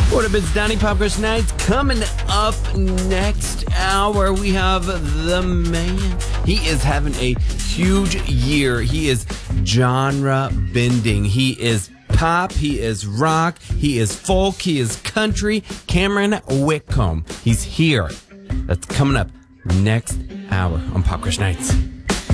What up, it's Donnie Popcrush Nights. Coming up next hour, we have the man. He is having a huge year. He is genre bending. He is pop, he is rock, he is folk, he is country. Cameron Whitcomb. He's here. That's coming up next hour on Popcrush Nights.